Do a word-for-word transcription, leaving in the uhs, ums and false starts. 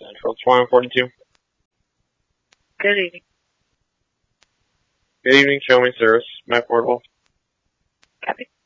Central, Swan forty-two. Good evening. Good evening, show me service, my portable. Copy.